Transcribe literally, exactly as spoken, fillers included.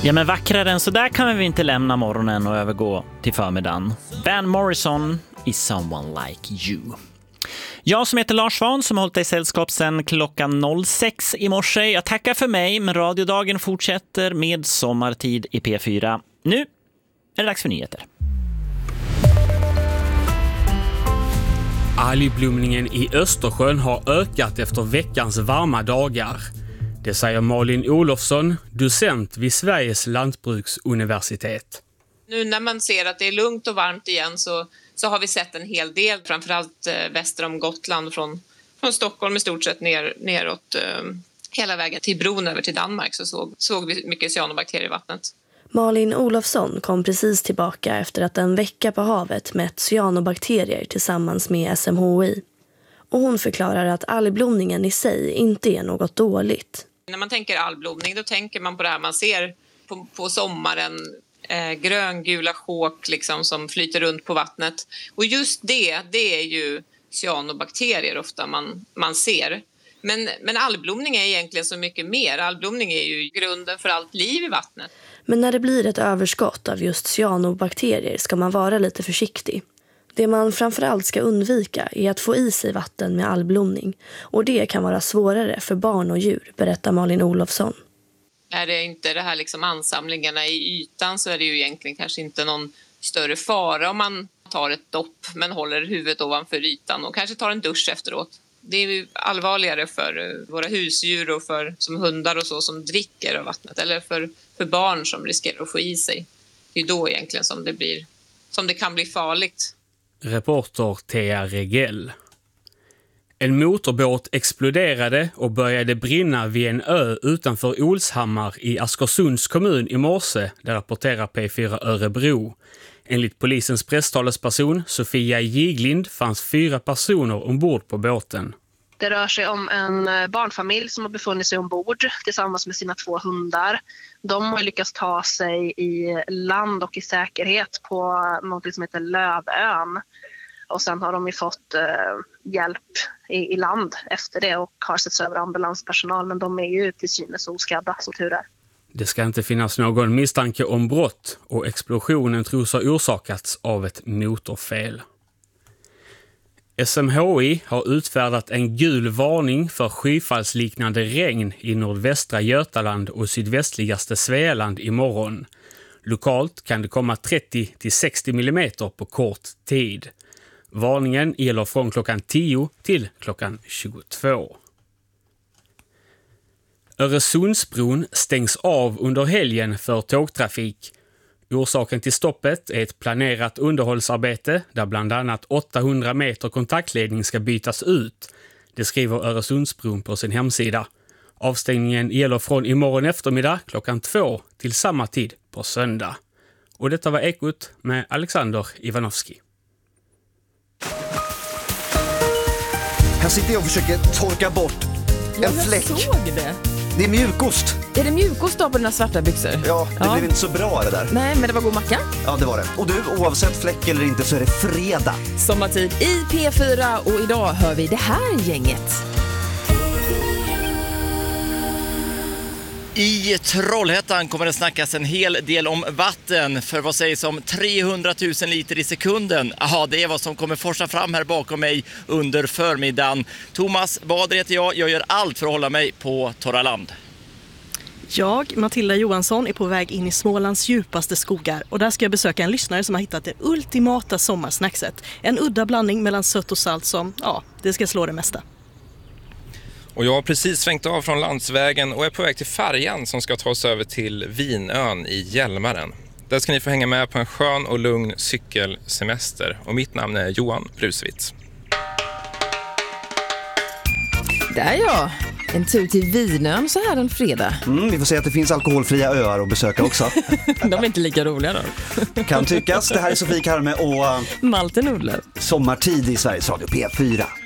Ja, men vackrare än så där kan vi inte lämna morgonen och övergå till förmiddagen. Van Morrison i Someone Like You. Jag som heter Lars Svahn som har hållit dig i sällskap sedan klockan sex i morse. Jag tackar för mig, men radiodagen fortsätter med sommartid i P fyra. Nu är det dags för nyheter. Algblomningen i Östersjön har ökat efter veckans varma dagar. Det säger Malin Olofsson, docent vid Sveriges lantbruksuniversitet. Nu när man ser att det är lugnt och varmt igen så, så har vi sett en hel del, framförallt eh, väster om Gotland från, från Stockholm i stort sett ner, neråt eh, hela vägen till bron över till Danmark så såg, såg vi mycket cyanobakterier i vattnet. Malin Olofsson kom precis tillbaka efter att en vecka på havet mätt cyanobakterier tillsammans med S M H I. Och hon förklarar att algblomningen i sig inte är något dåligt. När man tänker algblomning då tänker man på det här man ser på, på sommaren. Eh, gröngula sjåk liksom, som flyter runt på vattnet. Och just det, det är ju cyanobakterier ofta man, man ser. Men, men algblomning är egentligen så mycket mer. Algblomning är ju grunden för allt liv i vattnet. Men när det blir ett överskott av just cyanobakterier ska man vara lite försiktig. Det man framförallt ska undvika är att få i sig vatten med algblomning. Och det kan vara svårare för barn och djur, berättar Malin Olofsson. Är det inte det här liksom ansamlingarna i ytan så är det ju egentligen kanske inte någon större fara om man tar ett dopp men håller huvudet ovanför ytan och kanske tar en dusch efteråt. Det är ju allvarligare för våra husdjur och för som hundar och så som dricker av vattnet eller för, för barn som riskerar att få i sig. Det är då egentligen som det, blir, som det kan bli farligt. Reporter Thea Regell. En motorbåt exploderade och började brinna vid en ö utanför Olshammar i Askersunds kommun i morse, där rapporterar P fyra Örebro. Enligt polisens presstalesperson Sofia Giglind fanns fyra personer ombord på båten. Det rör sig om en barnfamilj som har befunnit sig ombord tillsammans med sina två hundar. De har lyckats ta sig i land och i säkerhet på något som heter Lövön. Och sen har de ju fått eh, hjälp i, i land efter det och har setts över ambulanspersonal. Men de är ju till synes oskadda som tur är. Det ska inte finnas någon misstanke om brott och explosionen tros ha orsakats av ett motorfel. S M H I har utfärdat en gul varning för skyfallsliknande regn i nordvästra Götaland och sydvästligaste Svealand imorgon. Lokalt kan det komma trettio till sextio millimeter på kort tid. Varningen gäller från klockan tio till klockan tjugotvå. Öresundsbron stängs av under helgen för tågtrafik. Orsaken till stoppet är ett planerat underhållsarbete där bland annat åttahundra meter kontaktledning ska bytas ut. Det skriver Öresundsbron på sin hemsida. Avstängningen gäller från imorgon eftermiddag klockan två till samma tid på söndag. Och detta var Ekot med Alexander Ivanovski. Här sitter jag och försöker torka bort en jag fläck. Jag såg det. Det är mjukost. Är det mjukost då på dina svarta byxor? Ja, det ja. blev inte så bra det där. Nej, men det var god macka. Ja, det var det. Och du, oavsett fläck eller inte så är det fredag. Sommartid i P fyra och idag hör vi det här gänget. I Trollhättan kommer det snackas en hel del om vatten, för vad sägs om trehundratusen liter i sekunden? Ja, det är vad som kommer forsa fram här bakom mig under förmiddagen. Thomas Bader heter jag, jag gör allt för att hålla mig på torra land. Jag, Matilda Johansson, är på väg in i Smålands djupaste skogar och där ska jag besöka en lyssnare som har hittat det ultimata sommarsnackset. En udda blandning mellan sött och salt som, ja, det ska slå det mesta. Och jag har precis svängt av från landsvägen och är på väg till färjan som ska ta oss över till Vinön i Hjälmaren. Där ska ni få hänga med på en skön och lugn cykelsemester. Och mitt namn är Johan Brusvitz. Där ja, en tur till Vinön så här en fredag. Mm, vi får se att det finns alkoholfria öar att besöka också. De är inte lika roliga då. Kan tyckas. Det här är Sofie Karme och Malte Nordlöf. Sommartid i Sveriges Radio P fyra.